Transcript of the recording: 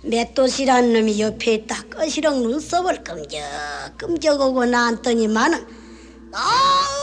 맷도시라는 놈이 옆에 있다. 꺼시렁 눈썹을 끔적끔적 오고 나왔더니만은